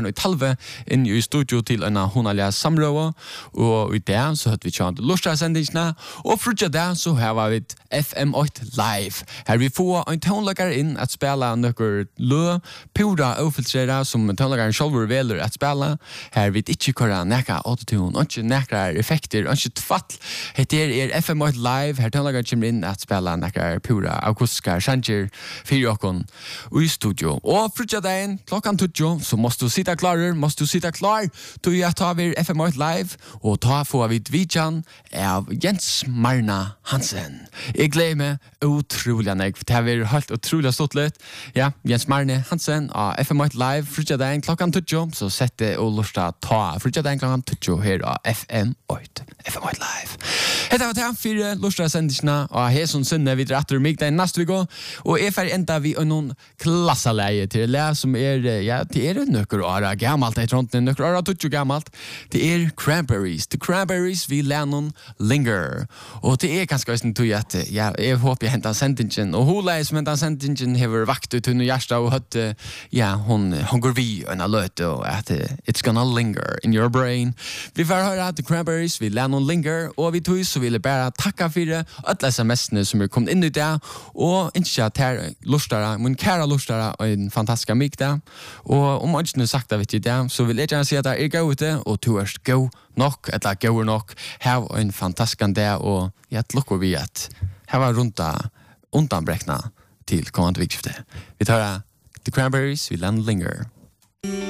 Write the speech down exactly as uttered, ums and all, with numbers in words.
i talve inn i studio til en hunaliga samråd, og i det så hørte vi kjent lortdagssendingsene, og frutja det så har vi F M åtte Live. Her vi får en tonelager inn at spela nøkker lø, pura ofiltrera som tonelageren selv veler at spela. Her vi ikke kører nekka autotune, og ikke nekka effekter, og ikke tfatt. Heter er F M åtte Live, her tonelageren kommer inn at spela nekka pura akustiska sanger fyrir okkon i studio. Og frutja dagen, klokkan tutjo, så måste du sitta klarer, måste du sitta klar, då jag tar vi F M åtte Live, og ta får vi vidjan av Jens Marna Hansen. Jeg gleder meg utrolig nek, for det har vært helt utrolig stått litt. Ja, Jens Marne Hansen av F M åtte Live, frutja dagen klokkan tutjo, så sette og lorsta ta frutja dagen klokkan tutjo her av F M åtte, F M åtte Live. Hetta var det fire lorsta sendisene, og her som sinne vi dratter mig den neste viko, og jeg fer enda vi og noen klassaleie til le som er, ja, det er nøkker åra gammalt, jeg tror ikke nøkker åra tutjo gammalt. Det er Cranberries. The Cranberries vi Lennon Linger. Og det er ganske høysen tog at, ja, jeg håper jeg hentet sendingen, og hun leie som hentet sendingen hever vakt ut under hjertet og høtte, ja, hun, hun går vi og en løte, og at it's gonna linger in your brain. Vi får høre The Cranberries vi Lennon Linger, og vi tog så vil jeg bare takka for det, alle sms'ene som er kommet inn i det, og ikke at her lortare, min kære lortare, og en fantastisk mik det. Og om jeg ikke sagt det, vet jeg det, så vil jeg gjerne si at jeg er gå ute, og du er gå nok, eller gå nok, her var en fantastisk dag, og jeg lukker vi at her var rundt undanbrekna til kommende vikskifte. Vi tar The Cranberries, vi Lennon Linger.